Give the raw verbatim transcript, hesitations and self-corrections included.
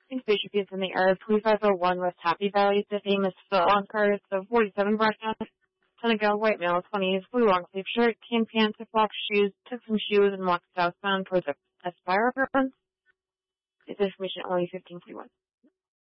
Think Bishop is in the air. twenty-five oh one West Happy Valley. The famous foot long cards. So forty-seven black down. Senegal white male. twenties. Blue long sleeve shirt. Tan pants. Flock shoes. Took some shoes and walked southbound towards the Aspire Grounds. This information only fifteen forty-one.